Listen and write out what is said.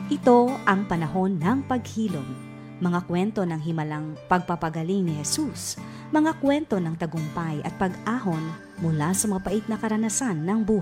Ito ang panahon ng paghilom. Mga kwento ng himalang pagpapagaling ni Jesus, mga kwento ng tagumpay at pag-ahon mula sa mapait na karanasan ng buhay.